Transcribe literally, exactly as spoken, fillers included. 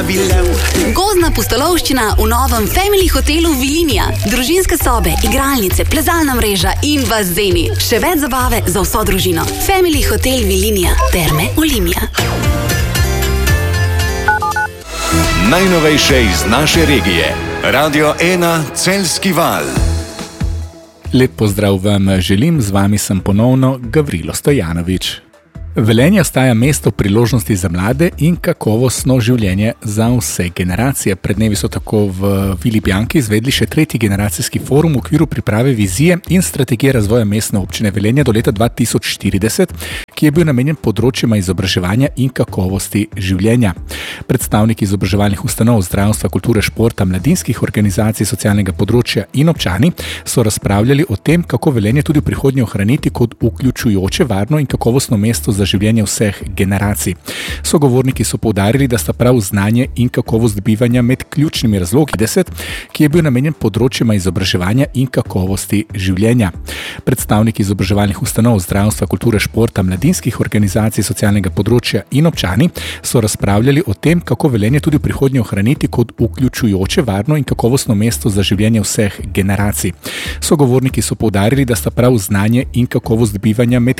Gozdna pustolovščina v novem Family hotelu Vilinija. Družinske sobe, igralnice, plezalna mreža in bazeni. Še več zabave za vso družino. Family hotel Vilinija. Terme Olimia. Najnovejše iz naše regije. Radio ena Celjski val. Lep pozdrav vam želim, z vami sem ponovno Gavrilo Stojanovič. Velenje ostaja mesto priložnosti za mlade in kakovostno življenje za vse generacije. Pred dnevi so tako v Vili Bianchi izvedli še tretji generacijski forum v okviru priprave vizije in strategije razvoja mestne občine Velenje do leta dva tisoč štirideset, ki je bil namenjen področjima izobraževanja in kakovosti življenja. Predstavniki izobraževalnih ustanov, zdravstva, kulture, športa, mladinskih organizacij, socialnega področja in občani so razpravljali o tem, kako Velenje tudi v prihodnje ohraniti kot vključujoče, varno in kakovostno mesto za življenje vseh generacij. Sogovorniki so poudarili, da sta prav znanje in kakovost bivanja med ključnimi razlogi deset, ki je bil namenjen področjima izobraževanja in kakovosti življenja. Predstavniki izobraževalnih ustanov, zdravstva, kulture, športa, mladinskih organizacij, socialnega področja in občani so razpravljali o tem, kako Velenje tudi v prihodnje ohraniti kot vključujoče, varno in kakovostno mesto za življenje vseh generacij. Sogovorniki so poudarili, da sta prav znanje in kakovost bivanja med